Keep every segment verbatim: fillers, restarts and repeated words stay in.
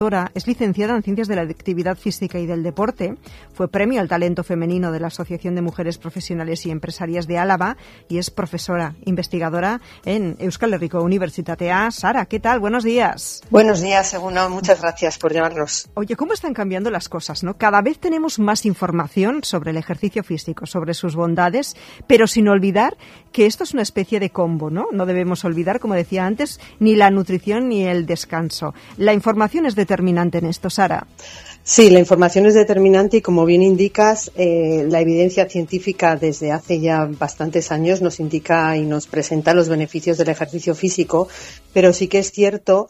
Es licenciada en Ciencias de la Actividad Física y del Deporte, fue premio al talento femenino de la Asociación de Mujeres Profesionales y Empresarias de Álava y es profesora investigadora en Euskal Herriko Unibertsitatea. Sara, ¿qué tal? Buenos días. Buenos días, Eguno. Muchas gracias por llamarnos. Oye, ¿cómo están cambiando las cosas, no? Cada vez tenemos más información sobre el ejercicio físico, sobre sus bondades, pero sin olvidar que esto es una especie de combo, ¿no? No debemos olvidar, como decía antes, ni la nutrición ni el descanso. La información es determinante en esto, Sara. Sí, la información es determinante y, como bien indicas, eh, la evidencia científica desde hace ya bastantes años nos indica y nos presenta los beneficios del ejercicio físico, pero sí que es cierto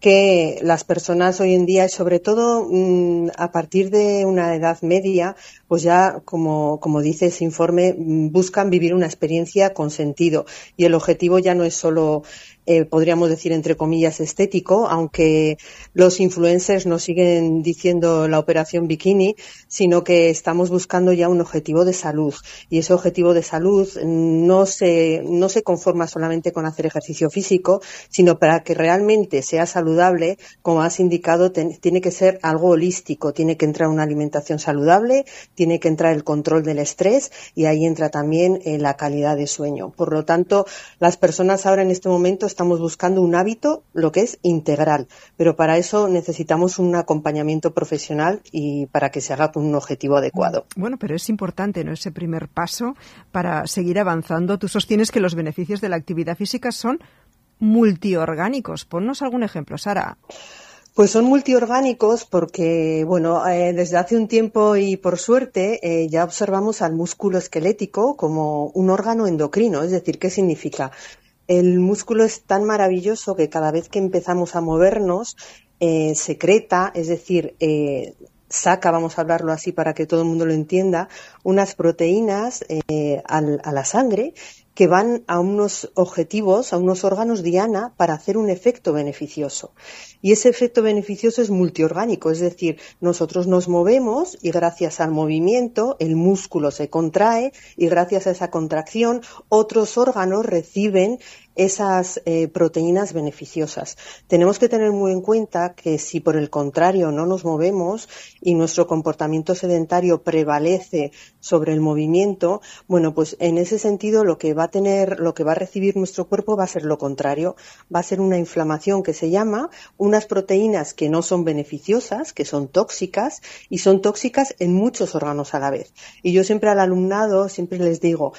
que las personas hoy en día, y sobre todo mmm, a partir de una edad media, pues ya, como, como dice ese informe, buscan vivir una experiencia con sentido. Y el objetivo ya no es solo, eh, podríamos decir, entre comillas, estético, aunque los influencers nos siguen diciendo la operación bikini, sino que estamos buscando ya un objetivo de salud. Y ese objetivo de salud no se, no se conforma solamente con hacer ejercicio físico, sino para que realmente sea saludable, como has indicado, ten, tiene que ser algo holístico, tiene que entrar una alimentación saludable, tiene que entrar el control del estrés y ahí entra también eh, la calidad de sueño. Por lo tanto, las personas ahora en este momento estamos buscando un hábito, lo que es integral, pero para eso necesitamos un acompañamiento profesional y para que se haga con un objetivo adecuado. Bueno, pero es importante, ¿no?, ese primer paso para seguir avanzando. Tú sostienes que los beneficios de la actividad física son multiorgánicos. Ponnos algún ejemplo, Sara. Pues son multiorgánicos porque, bueno, eh, desde hace un tiempo y por suerte eh, ya observamos al músculo esquelético como un órgano endocrino. Es decir, ¿qué significa? El músculo es tan maravilloso que cada vez que empezamos a movernos eh, secreta, es decir, eh, saca, vamos a hablarlo así para que todo el mundo lo entienda, unas proteínas eh, al, a la sangre que van a unos objetivos, a unos órganos diana para hacer un efecto beneficioso. Y ese efecto beneficioso es multiorgánico, es decir, nosotros nos movemos y gracias al movimiento el músculo se contrae y gracias a esa contracción otros órganos reciben esas eh, proteínas beneficiosas. Tenemos que tener muy en cuenta que si por el contrario no nos movemos y nuestro comportamiento sedentario prevalece sobre el movimiento, bueno, pues en ese sentido lo que va a tener, lo que va a recibir nuestro cuerpo va a ser lo contrario, va a ser una inflamación que se llama, unas proteínas que no son beneficiosas, que son tóxicas y son tóxicas en muchos órganos a la vez. Y yo siempre al alumnado siempre les digo,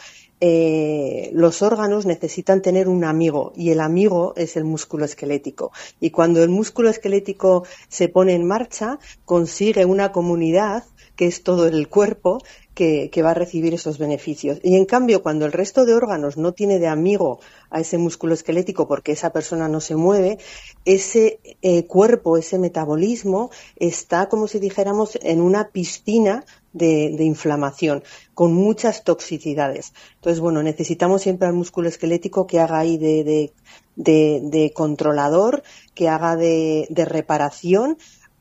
Eh, los órganos necesitan tener un amigo y el amigo es el músculo esquelético y cuando el músculo esquelético se pone en marcha consigue una comunidad que es todo el cuerpo que, que va a recibir esos beneficios y en cambio cuando el resto de órganos no tiene de amigo a ese músculo esquelético porque esa persona no se mueve, ese eh, cuerpo, ese metabolismo está como si dijéramos en una piscina De, de inflamación, con muchas toxicidades. Entonces, bueno, necesitamos siempre al músculo esquelético que haga ahí de, de, de, de controlador, que haga de, de reparación,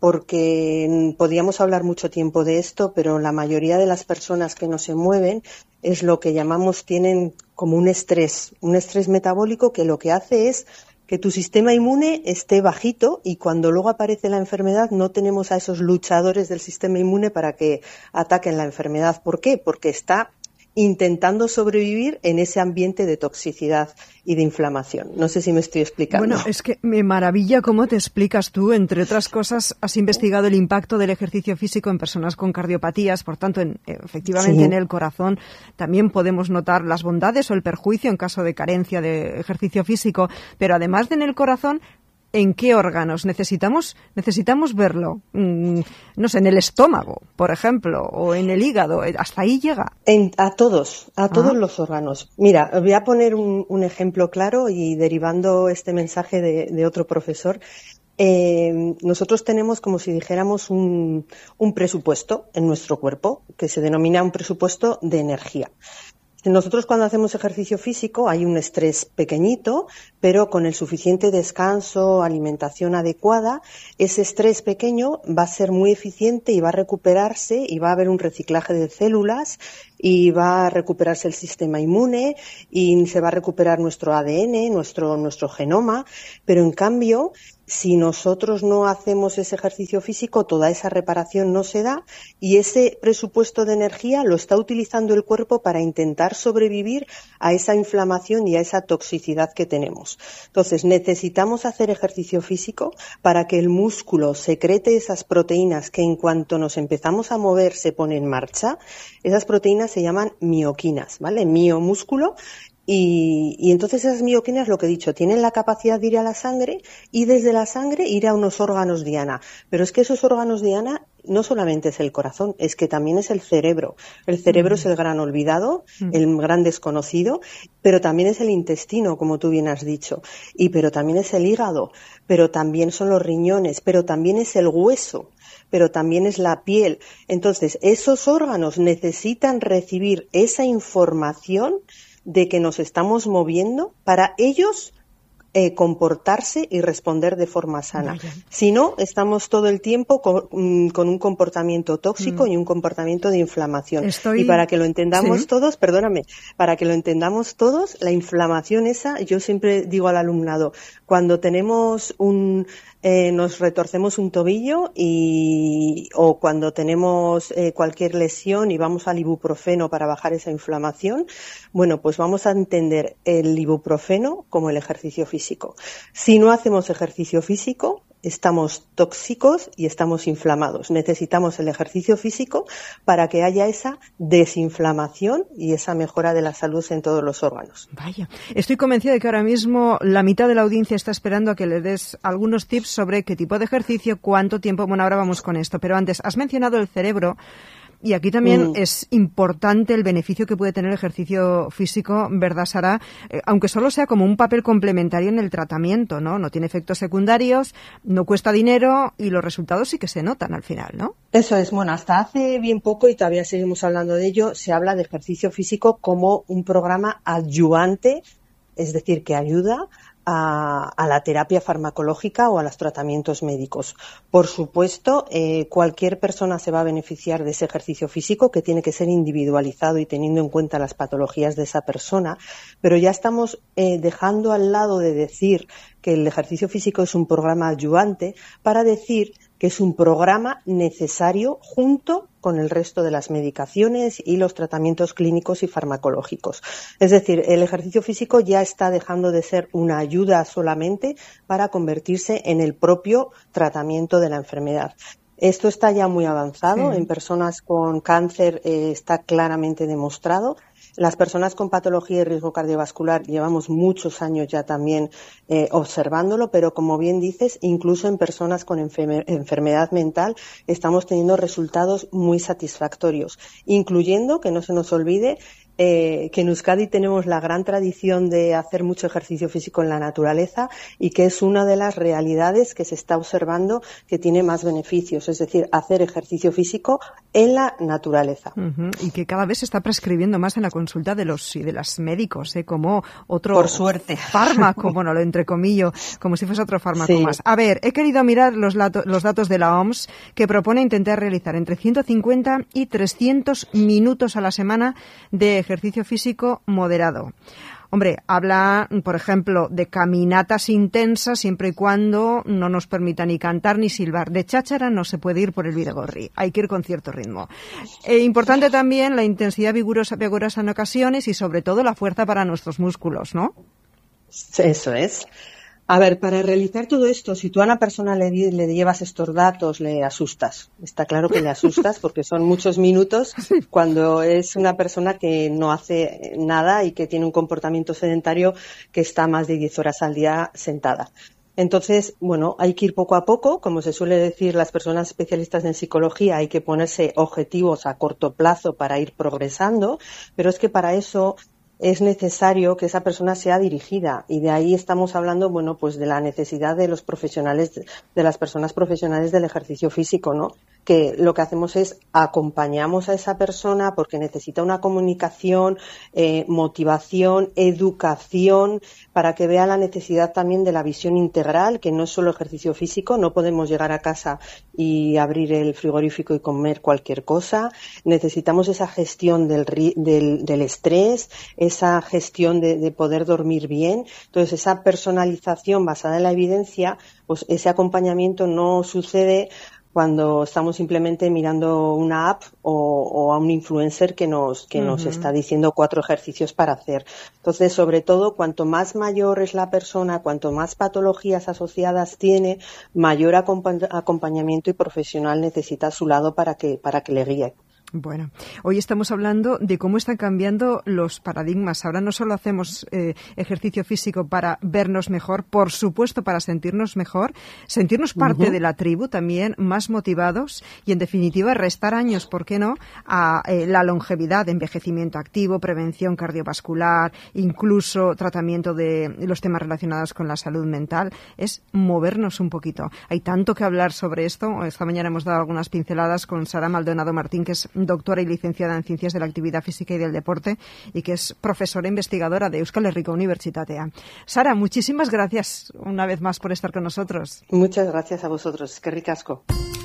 porque podríamos hablar mucho tiempo de esto, pero la mayoría de las personas que no se mueven es lo que llamamos, tienen como un estrés, un estrés metabólico que lo que hace es que tu sistema inmune esté bajito y cuando luego aparece la enfermedad no tenemos a esos luchadores del sistema inmune para que ataquen la enfermedad. ¿Por qué? Porque está intentando sobrevivir en ese ambiente de toxicidad y de inflamación. No sé si me estoy explicando. Bueno, es que me maravilla cómo te explicas tú. Entre otras cosas, has investigado el impacto del ejercicio físico en personas con cardiopatías, por tanto, en, efectivamente sí. En el corazón también podemos notar las bondades o el perjuicio en caso de carencia de ejercicio físico, pero además de en el corazón, ¿en qué órganos necesitamos necesitamos verlo? Mm, no sé, en el estómago, por ejemplo, o en el hígado. ¿Hasta ahí llega? En, a todos, a todos ah. los órganos. Mira, voy a poner un, un ejemplo claro y derivando este mensaje de, de otro profesor. Eh, nosotros tenemos como si dijéramos un, un presupuesto en nuestro cuerpo que se denomina un presupuesto de energía. Nosotros cuando hacemos ejercicio físico hay un estrés pequeñito, pero con el suficiente descanso, alimentación adecuada, ese estrés pequeño va a ser muy eficiente y va a recuperarse y va a haber un reciclaje de células y va a recuperarse el sistema inmune y se va a recuperar nuestro A D N, nuestro, nuestro genoma, pero en cambio Si nosotros no hacemos ese ejercicio físico, toda esa reparación no se da y ese presupuesto de energía lo está utilizando el cuerpo para intentar sobrevivir a esa inflamación y a esa toxicidad que tenemos. Entonces, necesitamos hacer ejercicio físico para que el músculo secrete esas proteínas que en cuanto nos empezamos a mover se pone en marcha. Esas proteínas se llaman mioquinas, ¿vale? Mio, músculo. Y, y entonces esas mioquinas, lo que he dicho, tienen la capacidad de ir a la sangre y desde la sangre ir a unos órganos diana. Pero es que esos órganos diana no solamente es el corazón, es que también es el cerebro. El cerebro mm. es el gran olvidado, mm. el gran desconocido, pero también es el intestino, como tú bien has dicho. Y pero también es el hígado, pero también son los riñones, pero también es el hueso, pero también es la piel. Entonces, esos órganos necesitan recibir esa información de que nos estamos moviendo para ellos eh, comportarse y responder de forma sana. Vaya. Si no, estamos todo el tiempo con, con un comportamiento tóxico mm. y un comportamiento de inflamación. Estoy... Y para que lo entendamos ¿Sí? todos, perdóname, para que lo entendamos todos, la inflamación esa, yo siempre digo al alumnado, cuando tenemos un... Eh, nos retorcemos un tobillo y o cuando tenemos eh, cualquier lesión y vamos al ibuprofeno para bajar esa inflamación, bueno, pues vamos a entender el ibuprofeno como el ejercicio físico. Si no hacemos ejercicio físico, estamos tóxicos y estamos inflamados. Necesitamos el ejercicio físico para que haya esa desinflamación y esa mejora de la salud en todos los órganos. Vaya, estoy convencida de que ahora mismo la mitad de la audiencia está esperando a que le des algunos tips sobre qué tipo de ejercicio, cuánto tiempo. Bueno, ahora vamos con esto, pero antes has mencionado el cerebro. Y aquí también mm. es importante el beneficio que puede tener el ejercicio físico, ¿verdad, Sara? Eh, aunque solo sea como un papel complementario en el tratamiento, ¿no? No tiene efectos secundarios, no cuesta dinero y los resultados sí que se notan al final, ¿no? Eso es. Bueno, hasta hace bien poco, y todavía seguimos hablando de ello, se habla de ejercicio físico como un programa adyuvante, es decir, que ayuda A, a la terapia farmacológica o a los tratamientos médicos. Por supuesto, eh, cualquier persona se va a beneficiar de ese ejercicio físico, que tiene que ser individualizado y teniendo en cuenta las patologías de esa persona, pero ya estamos eh, dejando al lado de decir que el ejercicio físico es un programa adyuvante para decir que es un programa necesario junto con el resto de las medicaciones y los tratamientos clínicos y farmacológicos. Es decir, el ejercicio físico ya está dejando de ser una ayuda solamente para convertirse en el propio tratamiento de la enfermedad. Esto está ya muy avanzado. Sí. En personas con cáncer eh, está claramente demostrado. Las personas con patología de riesgo cardiovascular llevamos muchos años ya también eh, observándolo, pero como bien dices, incluso en personas con enfer- enfermedad mental estamos teniendo resultados muy satisfactorios, incluyendo, que no se nos olvide, eh, que en Euskadi tenemos la gran tradición de hacer mucho ejercicio físico en la naturaleza y que es una de las realidades que se está observando que tiene más beneficios, es decir, hacer ejercicio físico en la naturaleza. Uh-huh. Y que cada vez se está prescribiendo más en la consulta de los y de las médicos, ¿eh? Como otro Por suerte. fármaco, bueno, lo entrecomillo, como si fuese otro fármaco sí. más. A ver, he querido mirar los, lato, los datos de la O M S, que propone intentar realizar entre ciento cincuenta y trescientos minutos a la semana de ejercicio físico moderado. Hombre, habla, por ejemplo, de caminatas intensas siempre y cuando no nos permita ni cantar ni silbar. De cháchara no se puede ir por el Bidegorri, hay que ir con cierto ritmo. Eh, importante también la intensidad vigorosa, vigorosa en ocasiones y sobre todo la fuerza para nuestros músculos, ¿no? Eso es. A ver, para realizar todo esto, si tú a una persona le, le llevas estos datos, le asustas. Está claro que le asustas porque son muchos minutos cuando es una persona que no hace nada y que tiene un comportamiento sedentario que está más de diez horas al día sentada. Entonces, bueno, hay que ir poco a poco, como se suele decir las personas especialistas en psicología, hay que ponerse objetivos a corto plazo para ir progresando, pero es que para eso es necesario que esa persona sea dirigida y de ahí estamos hablando, bueno, pues de la necesidad de los profesionales, de las personas profesionales del ejercicio físico, ¿no? que lo que hacemos es acompañamos a esa persona porque necesita una comunicación, eh, motivación, educación, para que vea la necesidad también de la visión integral, que no es solo ejercicio físico, no podemos llegar a casa y abrir el frigorífico y comer cualquier cosa. Necesitamos esa gestión del, del, del estrés, esa gestión de, de poder dormir bien. Entonces, esa personalización basada en la evidencia, pues ese acompañamiento no sucede cuando estamos simplemente mirando una app o, o a un influencer que nos que uh-huh. nos está diciendo cuatro ejercicios para hacer. Entonces, sobre todo, cuanto más mayor es la persona, cuanto más patologías asociadas tiene, mayor acompa- acompañamiento y profesional necesita a su lado para que para que le guíe. Bueno, hoy estamos hablando de cómo están cambiando los paradigmas. Ahora no solo hacemos eh, ejercicio físico para vernos mejor, por supuesto para sentirnos mejor, sentirnos parte uh-huh. de la tribu también, más motivados y, en definitiva, restar años, ¿por qué no?, a eh, la longevidad, envejecimiento activo, prevención cardiovascular, incluso tratamiento de los temas relacionados con la salud mental. Es movernos un poquito. Hay tanto que hablar sobre esto. Esta mañana hemos dado algunas pinceladas con Sara Maldonado Martín, que es doctora y licenciada en Ciencias de la Actividad Física y del Deporte y que es profesora investigadora de Euskal Herriko Unibertsitatea. Sara, muchísimas gracias una vez más por estar con nosotros. Muchas gracias a vosotros. Qué ricasco.